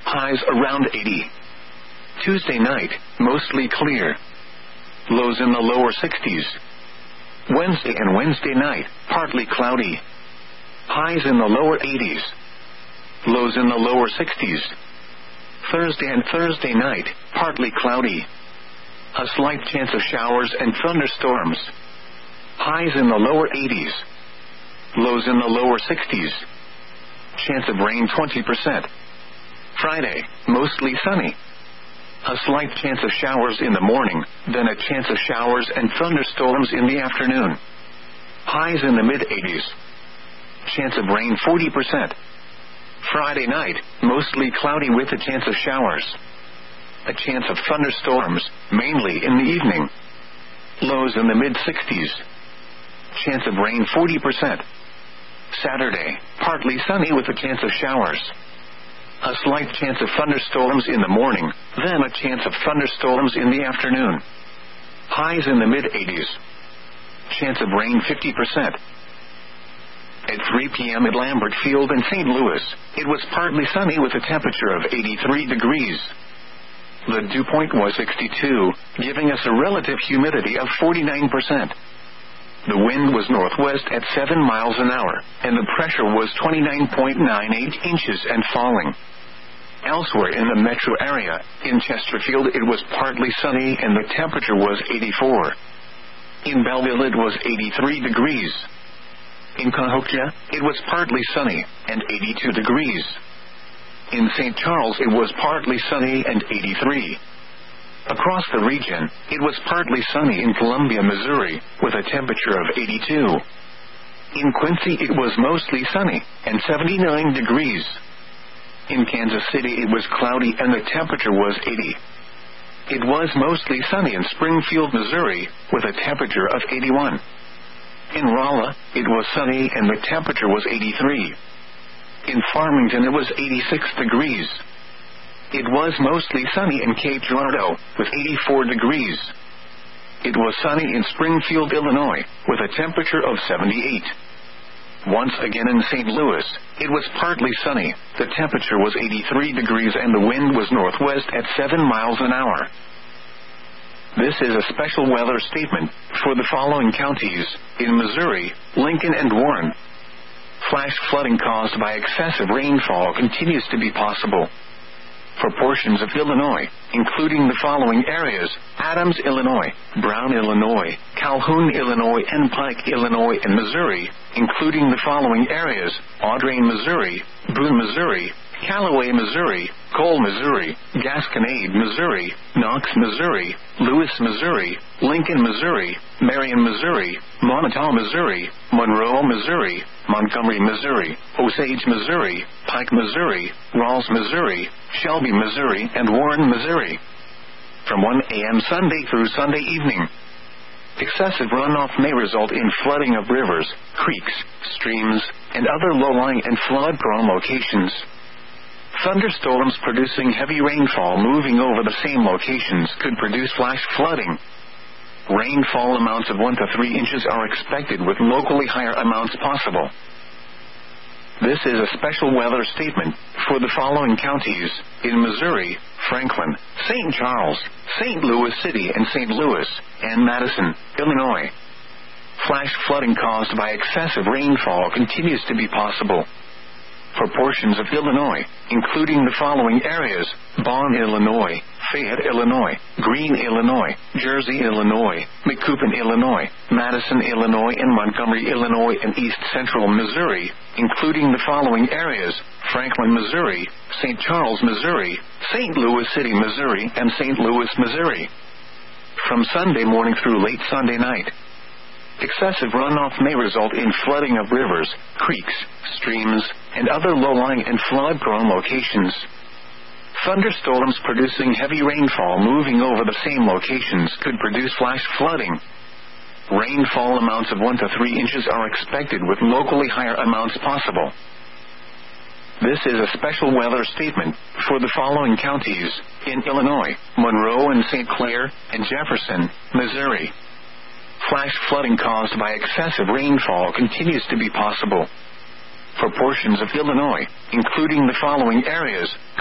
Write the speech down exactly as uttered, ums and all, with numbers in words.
highs around eighty. Tuesday night, mostly clear. Lows in the lower sixties. Wednesday and Wednesday night, partly cloudy. Highs in the lower eighties. Lows in the lower sixties. Thursday and Thursday night, partly cloudy. A slight chance of showers and thunderstorms. Highs in the lower eighties. Lows in the lower sixties. Chance of rain twenty percent. Friday, mostly sunny. A slight chance of showers in the morning, then a chance of showers and thunderstorms in the afternoon. Highs in the mid-eighties. Chance of rain forty percent. Friday night, mostly cloudy with a chance of showers. A chance of thunderstorms, mainly in the evening. Lows in the mid-sixties. Chance of rain forty percent. Saturday, partly sunny with a chance of showers. A slight chance of thunderstorms in the morning, then a chance of thunderstorms in the afternoon. Highs in the mid-eighties. Chance of rain fifty percent. At three p.m. at Lambert Field in Saint Louis, it was partly sunny with a temperature of eighty-three degrees. The dew point was sixty-two, giving us a relative humidity of forty-nine percent. The wind was northwest at seven miles an hour, and the pressure was twenty-nine point nine eight inches and falling. Elsewhere in the metro area, in Chesterfield it was partly sunny and the temperature was eighty-four. In Belleville it was eighty-three degrees. In Cahokia, it was partly sunny and eighty-two degrees. In Saint Charles it was partly sunny and eighty-three. Across the region, it was partly sunny in Columbia, Missouri, with a temperature of eighty-two. In Quincy it was mostly sunny and seventy-nine degrees. In Kansas City it was cloudy and the temperature was eighty. It was mostly sunny in Springfield, Missouri, with a temperature of eighty-one. In Rolla, it was sunny and the temperature was eighty-three. In Farmington it was eighty-six degrees. It was mostly sunny in Cape Girardeau, with eighty-four degrees. It was sunny in Springfield, Illinois, with a temperature of seventy-eight. Once again in Saint Louis, it was partly sunny, the temperature was eighty-three degrees and the wind was northwest at seven miles an hour. This is a special weather statement for the following counties in Missouri, Lincoln and Warren. Flash flooding caused by excessive rainfall continues to be possible. For portions of Illinois, including the following areas: Adams, Illinois, Brown, Illinois, Calhoun, Illinois, and Pike, Illinois, and Missouri, including the following areas: Audrain, Missouri, Boone, Missouri, Callaway, Missouri, Cole, Missouri, Gasconade, Missouri, Knox, Missouri, Lewis, Missouri, Lincoln, Missouri, Marion, Missouri, Montauk, Missouri, Monroe, Missouri, Montgomery, Missouri, Osage, Missouri, Pike, Missouri, Rawls, Missouri, Shelby, Missouri, and Warren, Missouri. From one a.m. Sunday through Sunday evening. Excessive runoff may result in flooding of rivers, creeks, streams, and other low-lying and flood-prone locations. Thunderstorms producing heavy rainfall moving over the same locations could produce flash flooding. Rainfall amounts of one to three inches are expected, with locally higher amounts possible. This is a special weather statement for the following counties in Missouri: Franklin, Saint Charles, Saint Louis City and Saint Louis, and Madison, Illinois. Flash flooding caused by excessive rainfall continues to be possible. For portions of Illinois, including the following areas: Bonn, Illinois, Fayette, Illinois, Greene, Illinois, Jersey, Illinois, Macoupin, Illinois, Madison, Illinois, and Montgomery, Illinois, and East Central Missouri, including the following areas: Franklin, Missouri, Saint Charles, Missouri, Saint Louis City, Missouri, and Saint Louis, Missouri. From Sunday morning through late Sunday night. Excessive runoff may result in flooding of rivers, creeks, streams, and other low-lying and flood-prone locations. Thunderstorms producing heavy rainfall moving over the same locations could produce flash flooding. Rainfall amounts of one to three inches are expected, with locally higher amounts possible. This is a special weather statement for the following counties in Illinois: Monroe and Saint Clair, and Jefferson, Missouri. Flash flooding caused by excessive rainfall continues to be possible. For portions of Illinois, including the following areas: